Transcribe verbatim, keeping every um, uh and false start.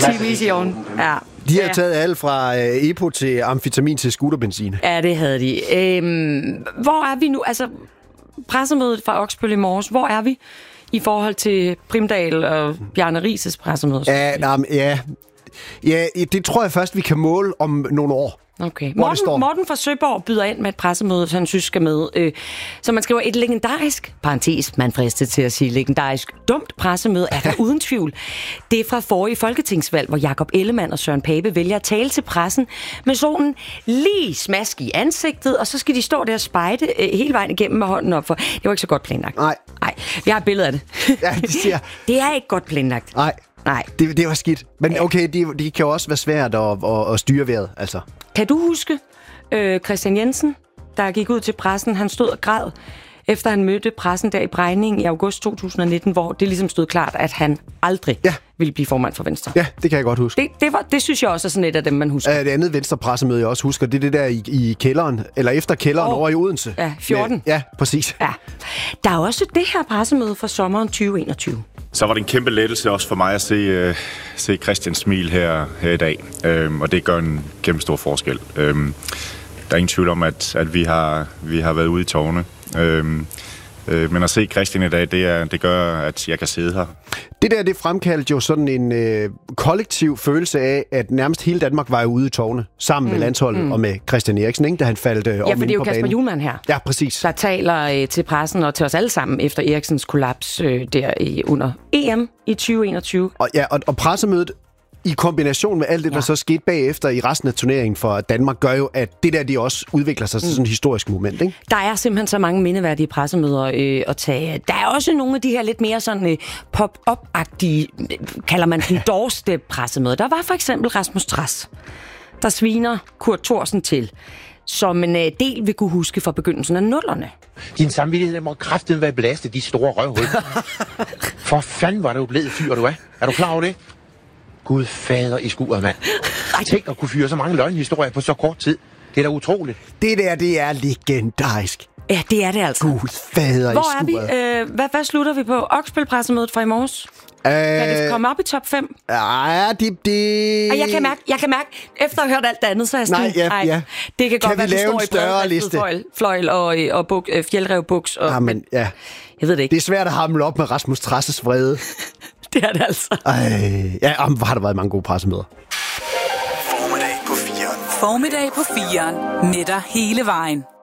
ti vision. Ja. De har ja. taget alt fra øh, epo til amfetamin til scooterbenzin. Ja, det havde de. Øhm, hvor er vi nu? Altså, pressemødet fra Oksbøl i morges, hvor er vi i forhold til Primdal og Bjarne Rises pressemøde? Ja, nej, ja. ja, det tror jeg først, vi kan måle om nogle år. Okay. Morten, Morten fra Søborg byder ind med et pressemøde, så han synes skal med. Øh, så man skriver et legendarisk, parentes, man fristet til at sige legendarisk, dumt pressemøde er der uden tvivl. Det er fra forrige folketingsvalg, hvor Jakob Ellemann og Søren Pape vælger at tale til pressen med solen lige smask i ansigtet, og så skal de stå der og spejde øh, hele vejen igennem med hånden op for. Det var ikke så godt planlagt. Nej. Nej, vi har et billede af det. Ja, det siger. Det er ikke godt planlagt. Nej. Nej. Det, det var skidt. Men okay, det, det kan jo også være svært at, at, at styre vejret, altså. Kan du huske øh, Christian Jensen, der gik ud til pressen? Han stod og græd, efter han mødte pressen der i Brejning i august to tusind nitten, hvor det ligesom stod klart, at han aldrig ja. ville blive formand for Venstre. Ja, det kan jeg godt huske. Det, det, var, det synes jeg også er sådan et af dem, man husker. Uh, det andet Venstre-pressemøde, jeg også husker, det er det der i, i kælderen, eller efter kælderen oh. over i Odense. Ja, fjorten. Ja, præcis. Ja. Der er også det her pressemøde fra sommeren tyve enogtyve. Så var det en kæmpe lettelse også for mig at se, uh, se Christians smil her, her i dag. Um, og det gør en kæmpe stor forskel. Um, der er ingen tvivl om, at, at vi, har, vi har været ude i tårne. Um, uh, men at se Christian i dag, det, er, det gør, at jeg kan sidde her. Det der, det fremkaldte jo sådan en øh, kollektiv følelse af, at nærmest hele Danmark var ude i tårne, sammen mm, med landsholdet mm. og med Christian Eriksen, ikke, da han faldt øh, om Ja, for det er jo Kasper banen. Hjulmand her. Ja, præcis. Der taler øh, til pressen og til os alle sammen efter Eriksens kollaps øh, der i, under E M i tyve enogtyve. Og, ja, og, og pressemødet i kombination med alt det, ja. der så skete bagefter i resten af turneringen for Danmark, gør jo, at det der, det også udvikler sig til sådan et historisk moment, ikke? Der er simpelthen så mange mindeværdige pressemøder øh, at tage. Der er også nogle af de her lidt mere sådan øh, pop-up-agtige, kalder man den doorstep-pressemøder. Der var for eksempel Rasmus Trads, der sviner Kurt Thorsen til, som en øh, del vil kunne huske fra begyndelsen af nullerne. Din samvittighed må kraftigt være belastet, de store røvhul. For fanden var det jo blevet fyr, du er. Er du klar over det? Gud fader i skuret, mand. Tænk at kunne fyre så mange løgnhistorier på så kort tid. Det er da utroligt. Det der, det er legendarisk. Ja, det er det altså. Gud fader i skuret. Hvor er vi? Øh, hvad, hvad slutter vi på? Oksbøl-pressemødet fra i morges? Øh, kan det komme op i top fem? Ja, det... det... Ej, jeg kan mærke, jeg kan mærke, efter at have hørt alt det andet, så er jeg sådan, Nej, ja, ja. det kan, kan godt være, det står i større liste? Fløjl, fløjl og, og buk, øh, fjeldrevbuks. Og, ja, men, ja. Jeg ved det ikke. Det er svært at hamle op med Rasmus Trads' vrede. Det er det altså. Ej, ja, om, hvor har der været mange gode pressemøder. Formiddag på fireren. Formiddag på fireren. Netter hele vejen.